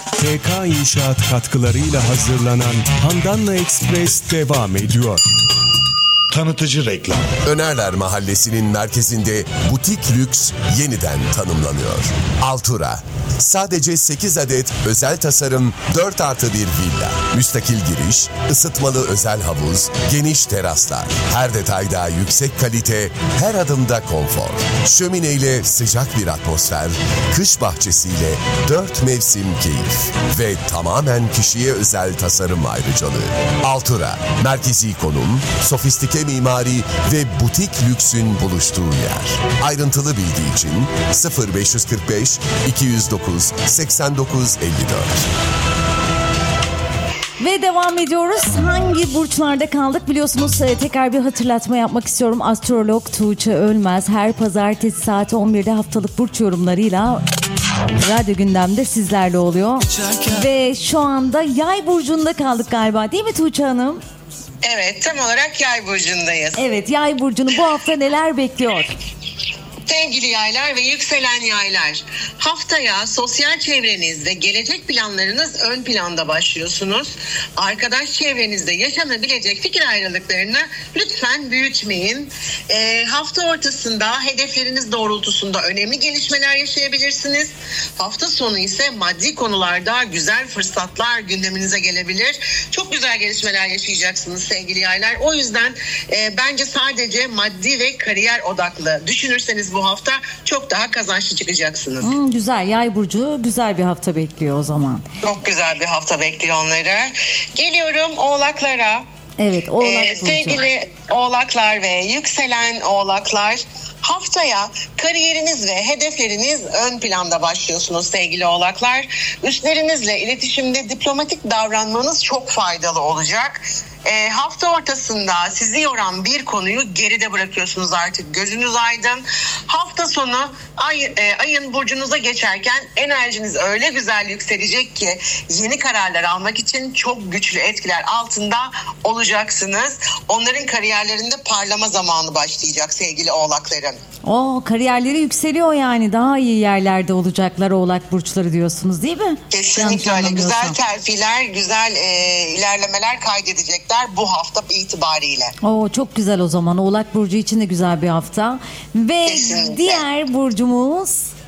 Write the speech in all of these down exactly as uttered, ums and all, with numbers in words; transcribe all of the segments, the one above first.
T K İnşaat katkılarıyla hazırlanan Handan'la Ekspres devam ediyor. Tanıtıcı reklam. Önerler Mahallesi'nin merkezinde butik lüks yeniden tanımlanıyor. Altura. Sadece sekiz adet özel tasarım dört artı bir villa. Müstakil giriş, ısıtmalı özel havuz, geniş teraslar. Her detayda yüksek kalite, her adımda konfor. Şömineyle sıcak bir atmosfer, kış bahçesiyle dört mevsim keyif. Ve tamamen kişiye özel tasarım ayrıcalığı. Altura. Merkezi konum, sofistike mimari ve butik lüksün buluştuğu yer. Ayrıntılı bilgi için sıfır beş kırk beş iki yüz dokuz seksen dokuz elli dört. Ve devam ediyoruz. Hangi burçlarda kaldık biliyorsunuz, tekrar bir hatırlatma yapmak istiyorum. Astrolog Tuğçe Ölmez her pazartesi saat on birde haftalık burç yorumlarıyla Radyo Gündem'de sizlerle oluyor. Ve şu anda Yay burcunda kaldık galiba, değil mi Tuğçe Hanım? Evet, tam olarak Yay burcundayız. Evet, Yay burcunu bu hafta neler bekliyor? Sevgili yaylar ve yükselen yaylar, haftaya sosyal çevrenizde gelecek planlarınız ön planda başlıyorsunuz. Arkadaş çevrenizde yaşanabilecek fikir ayrılıklarını lütfen büyütmeyin. E, hafta ortasında hedefleriniz doğrultusunda önemli gelişmeler yaşayabilirsiniz. Hafta sonu ise maddi konularda güzel fırsatlar gündeminize gelebilir. Çok güzel gelişmeler yaşayacaksınız sevgili yaylar. O yüzden e, bence sadece maddi ve kariyer odaklı düşünürseniz bu hafta çok daha kazançlı çıkacaksınız. Hmm, güzel. Yay burcu güzel bir hafta bekliyor o zaman. Çok güzel bir hafta bekliyor onları. Geliyorum Oğlaklara. Evet, Oğlak ee, burcu. Sevgili Oğlaklar ve yükselen Oğlaklar, haftaya kariyeriniz ve hedefleriniz ön planda başlıyorsunuz sevgili Oğlaklar. Üstlerinizle iletişimde diplomatik davranmanız çok faydalı olacak. E, hafta ortasında sizi yoran bir konuyu geride bırakıyorsunuz artık. Gözünüz aydın. Hafta sonu ay, e, ayın burcunuza geçerken enerjiniz öyle güzel yükselecek ki yeni kararlar almak için çok güçlü etkiler altında olacaksınız. Onların kariyerlerinde parlama zamanı başlayacak sevgili Oğlakların. O kariyerleri yükseliyor yani, daha iyi yerlerde olacaklar Oğlak burçları diyorsunuz, değil mi? Kesinlikle öyle. Güzel terfiler, güzel e, ilerlemeler kaydedecekler bu hafta itibariyle. Oo, çok güzel o zaman. Oğlak burcu için de güzel bir hafta. Ve kesinlikle. Diğer burcumuz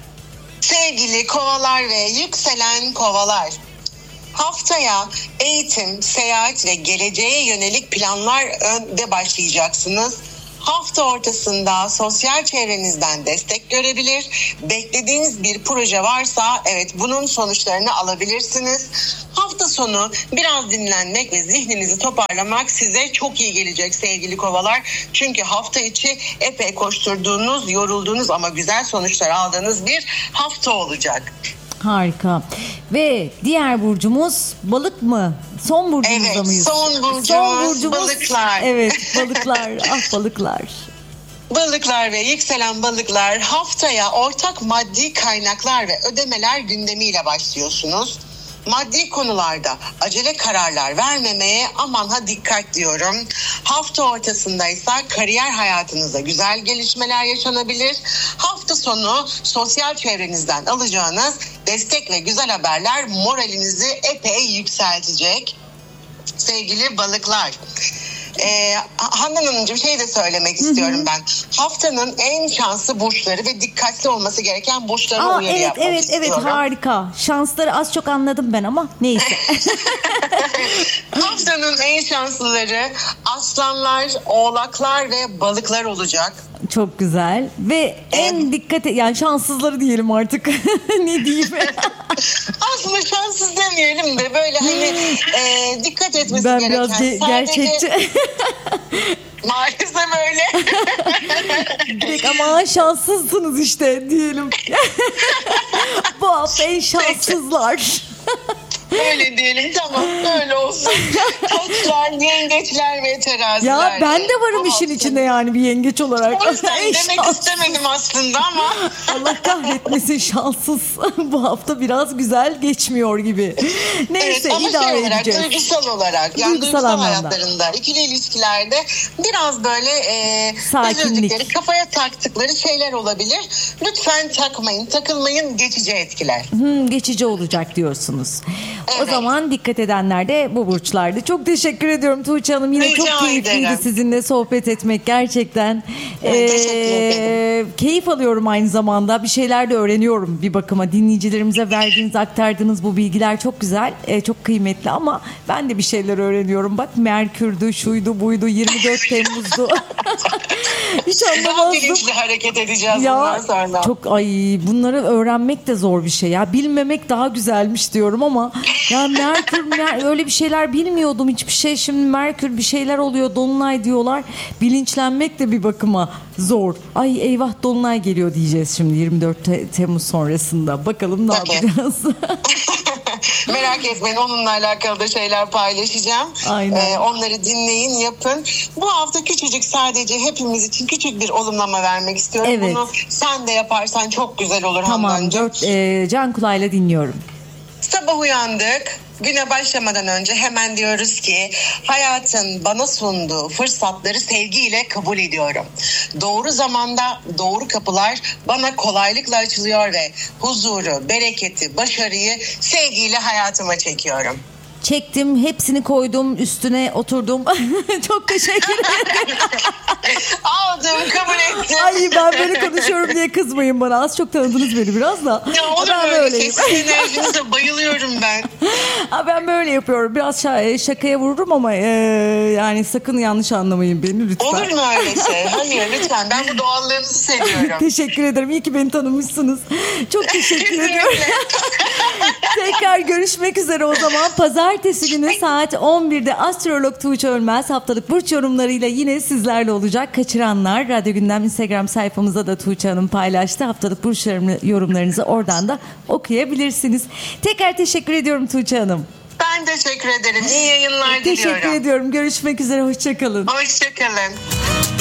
sevgili Kovalar ve yükselen Kovalar. Haftaya eğitim, seyahat ve geleceğe yönelik planlar önde başlayacaksınız. Hafta ortasında sosyal çevrenizden destek görebilir. Beklediğiniz bir proje varsa evet, bunun sonuçlarını alabilirsiniz. Hafta sonu biraz dinlenmek ve zihninizi toparlamak size çok iyi gelecek sevgili Kovalar. Çünkü hafta içi epey koşturduğunuz, yorulduğunuz ama güzel sonuçlar aldığınız bir hafta olacak. harika. Ve diğer burcumuz balık mı? Son burcumuzda evet, mıyız? Son burcumuz, son burcumuz balıklar. Evet, balıklar. Ah, balıklar. Balıklar ve yükselen balıklar, haftaya ortak maddi kaynaklar ve ödemeler gündemiyle başlıyorsunuz. Maddi konularda acele kararlar vermemeye aman ha dikkat diyorum. Hafta ortasındaysa kariyer hayatınızda güzel gelişmeler yaşanabilir. Hafta sonu sosyal çevrenizden alacağınız destek ve güzel haberler moralinizi epey yükseltecek. Sevgili balıklar. Ee, Handan Hanımcığım, şey de söylemek istiyorum. Hı hı. Ben haftanın en şanslı burçları ve dikkatli olması gereken burçlara Aa, uyarı evet, yapmak evet, istiyorum. Evet, harika. Şansları az çok anladım ben ama neyse. Haftanın en şanslıları aslanlar, oğlaklar ve balıklar olacak. Çok güzel. Ve en evet. dikkat et, yani şanssızları diyelim artık. Ne diyeyim? Aslında şanssız demeyelim de böyle hani e, dikkat etmesi ben gereken. Ben biraz ge- gerçekçi. Maalesef öyle. Direkt ama şanssızsınız işte diyelim. Bu hafta en şanssızlar. Öyle diyelim, tamam öyle olsun. Koçlar, yengeçler ve teraziler. Ya ben de varım işin içinde yani bir yengeç olarak. O yüzden Ey demek şans. istemedim aslında ama. Allah kahretmesin, şanssız. Bu hafta biraz güzel geçmiyor gibi. Neyse, Evet, ama idare şey olarak, edeceğiz. duygusal olarak, yani Duygusal duygusal, anlamda. hayatlarında, ikili ilişkilerde biraz böyle e, Sakinlik. üzüldükleri, kafaya taktıkları şeyler olabilir. Lütfen takmayın, takılmayın, geçici etkiler. Hmm, geçici olacak diyorsunuz. O Evet. zaman dikkat edenler de bu burçlardı. Çok teşekkür ediyorum Tuğçe Hanım. Yine Rica çok keyifliydi ederim. sizinle sohbet etmek gerçekten. Evet, teşekkür ederim. Keyif alıyorum aynı zamanda. Bir şeyler de öğreniyorum bir bakıma. Dinleyicilerimize verdiğiniz, aktardığınız bu bilgiler çok güzel, e, çok kıymetli ama ben de bir şeyler öğreniyorum. Bak, Merkür'dü, şuydu, buydu, yirmi dört Temmuz'du. Hiç Daha anlamazdım. bilinçli hareket edeceğiz bundan Ya sonra. çok, ay bunları öğrenmek de zor bir şey ya, bilmemek daha güzelmiş diyorum ama ya Merkür, Mer- öyle bir şeyler bilmiyordum hiçbir şey. Şimdi Merkür bir şeyler oluyor, dolunay diyorlar, bilinçlenmek de bir bakıma zor. Ay eyvah, dolunay geliyor diyeceğiz şimdi yirmi dört Te- Temmuz sonrasında, bakalım ne Tabii. yapacağız. Merak etmeyin, onunla alakalı da şeyler paylaşacağım. Aynen. Ee, onları dinleyin, yapın. Bu hafta küçücük, sadece hepimiz için küçük bir olumlama vermek istiyorum. Evet. Bunu sen de yaparsan çok güzel olur Tamam, Handancığım. dört, e, can kulağıyla dinliyorum. Sabah uyandık. Güne başlamadan önce hemen diyoruz ki hayatın bana sunduğu fırsatları sevgiyle kabul ediyorum. Doğru zamanda doğru kapılar bana kolaylıkla açılıyor ve huzuru, bereketi, başarıyı sevgiyle hayatıma çekiyorum. Çektim, hepsini koydum, üstüne oturdum. Çok teşekkür ederim. Aldım, kabul ettim. Ay, ben böyle konuşuyorum diye kızmayın bana. Az çok tanıdınız beni biraz da. Ya olur Ben böyle, böyleyim. sesli enerjinize bayılıyorum ben. Ha, ben böyle yapıyorum. Biraz şa- şakaya vururum ama e, yani sakın yanlış anlamayın beni lütfen. Olur mu öyle şey? Hayır lütfen, ben bu doğallığınızı seviyorum. Teşekkür ederim. İyi ki beni tanımışsınız. Çok teşekkür ediyorum. Tekrar görüşmek üzere o zaman. Pazartesi günü saat on birde Astrolog Tuğçe Ölmez haftalık burç yorumlarıyla yine sizlerle olacak. Kaçıranlar Radyo Gündem Instagram sayfamızda da Tuğçe Hanım paylaştı. Haftalık burç yorumlarınızı oradan da okuyabilirsiniz. Tekrar teşekkür ediyorum Tuğçe Hanım. Ben teşekkür ederim. İyi yayınlar diliyorum. Teşekkür ediyorum. Görüşmek üzere. Hoşçakalın. Hoşçakalın.